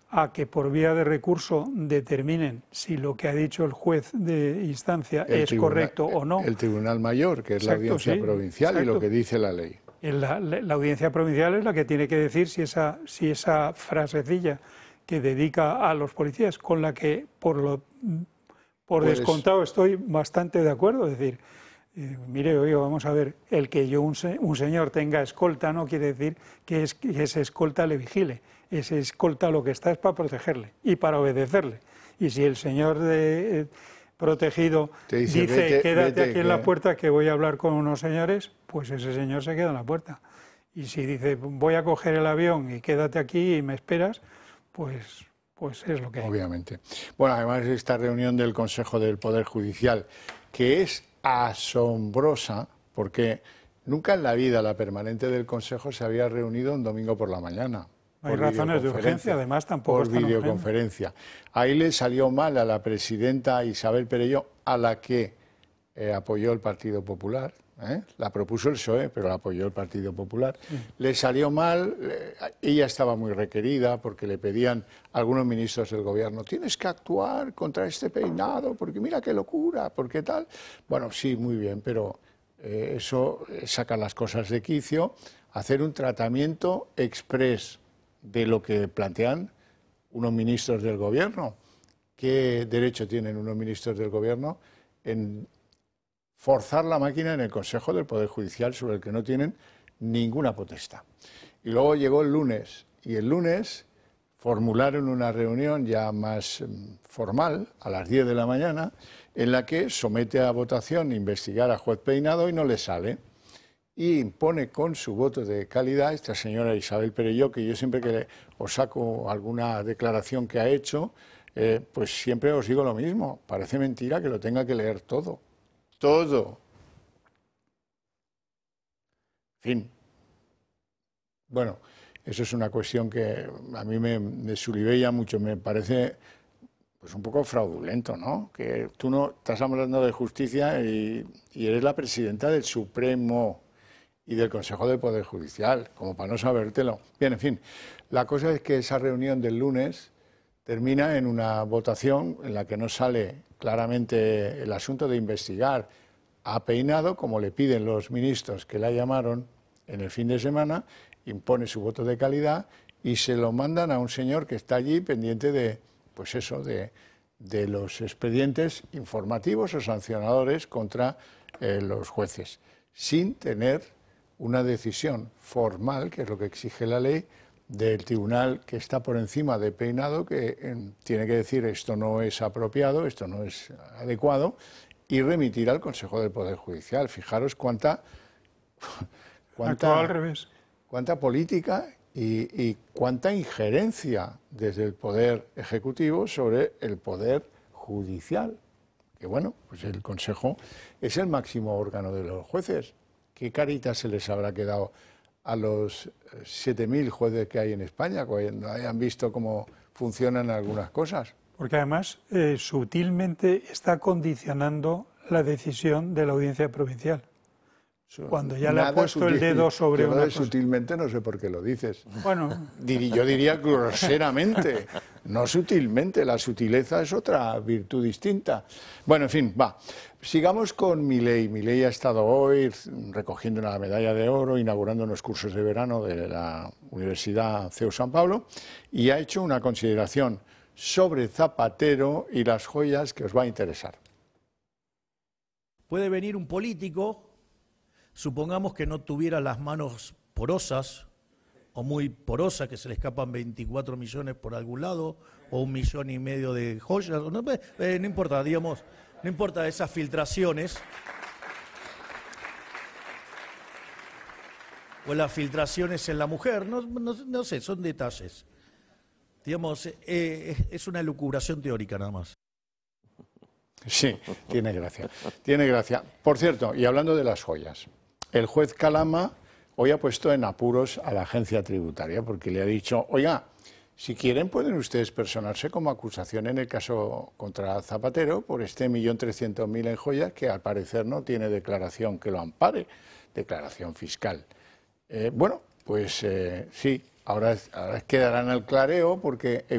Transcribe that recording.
a que por vía de recurso determinen si lo que ha dicho el juez de instancia es correcto o no. El Tribunal Mayor, que es la audiencia provincial, y lo que dice la ley. La audiencia provincial es la que tiene que decir si esa frasecilla que dedica a los policías, con la que por descontado estoy bastante de acuerdo, es decir, mire, oye, vamos a ver, el que un señor tenga escolta no quiere decir que ese escolta le vigile. Ese escolta lo que está es para protegerle y para obedecerle. Y si el señor protegido dice quédate aquí en la puerta que voy a hablar con unos señores, pues ese señor se queda en la puerta. Y si dice voy a coger el avión y quédate aquí y me esperas, pues es lo que hay. Obviamente. Bueno, además esta reunión del Consejo del Poder Judicial, que es asombrosa, porque nunca en la vida la permanente del Consejo se había reunido un domingo por la mañana. Hay razones de urgencia, además tampoco por videoconferencia. Ahí le salió mal a la presidenta Isabel Perelló, a la que apoyó el Partido Popular. La propuso el PSOE, pero la apoyó el Partido Popular. Le salió mal, ella estaba muy requerida porque le pedían algunos ministros del gobierno, tienes que actuar contra este peinado, porque mira qué locura, porque tal. Bueno, sí, muy bien, pero eso saca las cosas de quicio. Hacer un tratamiento exprés de lo que plantean unos ministros del gobierno. ¿Qué derecho tienen unos ministros del gobierno en forzar la máquina en el Consejo del Poder Judicial sobre el que no tienen ninguna potestad? Y luego llegó el lunes, y el lunes formularon una reunión ya más formal, a las 10 de la mañana, en la que somete a votación investigar a juez Peinado y no le sale. Y impone con su voto de calidad esta señora Isabel Perelló, que yo siempre que os saco alguna declaración que ha hecho, pues siempre os digo lo mismo, parece mentira que lo tenga que leer todo. Todo. En fin. Bueno, eso es una cuestión que a mí me sulibella mucho, me parece pues un poco fraudulento, ¿no? Que tú no estás hablando de justicia y eres la presidenta del Supremo y del Consejo del Poder Judicial, como para no sabértelo. Bien, en fin, la cosa es que esa reunión del lunes termina en una votación en la que no sale claramente el asunto de investigar a Peinado, como le piden los ministros que la llamaron en el fin de semana, impone su voto de calidad y se lo mandan a un señor que está allí pendiente de, pues eso, de los expedientes informativos o sancionadores contra los jueces, sin tener una decisión formal, que es lo que exige la ley, del tribunal que está por encima de Peinado, que tiene que decir esto no es apropiado, esto no es adecuado, y remitir al Consejo del Poder Judicial. Fijaros cuánta al revés. Cuánta política y cuánta injerencia desde el Poder Ejecutivo sobre el Poder Judicial. Que bueno, pues el Consejo es el máximo órgano de los jueces. ¿Qué carita se les habrá quedado a los 7.000 jueces que hay en España cuando hayan visto cómo funcionan algunas cosas? Porque además sutilmente está condicionando la decisión de la audiencia provincial. Cuando ya le ha puesto el dedo sobre una cosa. Sutilmente no sé por qué lo dices. Bueno, yo diría groseramente, no sutilmente. La sutileza es otra virtud distinta. Bueno, en fin, va. Sigamos con Milei. Milei ha estado hoy recogiendo una medalla de oro, inaugurando unos cursos de verano de la Universidad CEU San Pablo y ha hecho una consideración sobre Zapatero y las joyas que os va a interesar. Puede venir un político, supongamos que no tuviera las manos porosas o muy porosas, que se le escapan 24 millones por algún lado, o 1,5 millones de joyas, no importa, digamos, no importa esas filtraciones, o las filtraciones en la mujer, no sé, son detalles. Digamos, es una elucubración teórica nada más. Sí, tiene gracia, tiene gracia. Por cierto, y hablando de las joyas, el juez Calama hoy ha puesto en apuros a la agencia tributaria porque le ha dicho, oiga, si quieren pueden ustedes personarse como acusación en el caso contra Zapatero por este 1.300.000 en joyas que al parecer no tiene declaración que lo ampare, declaración fiscal. Bueno, pues sí, ahora quedarán al clareo porque